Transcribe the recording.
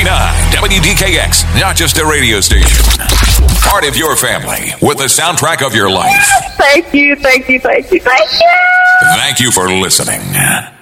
WDKX, not just a radio station. Part of your family with the soundtrack of your life. Thank you. Thank you for listening.